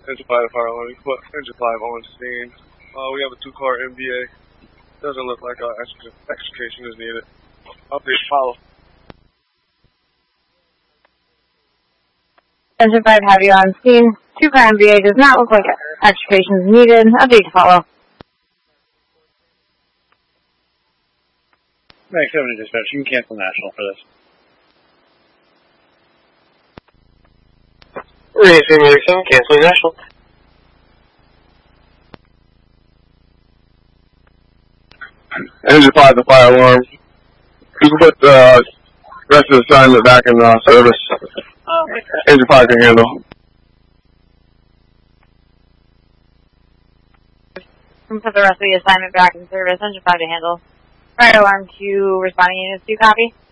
Engine 5 to fire alarm. You can put Engine 5 on scene. We have a 2-car MVA. Doesn't look like extrication is needed. Update follow. Engine 5 heavy on scene. 2-car MVA does not look like extrication is needed. Update to follow. Max 7 dispatch, you can cancel national for this. Racing Max 7, canceling national. Engine 5 to fire alarm. You can put the rest of the assignment back in service. Engine 5 can handle. Put the rest of the assignment back in service. Engine 5 to handle. Fire alarm to responding units. Do you copy?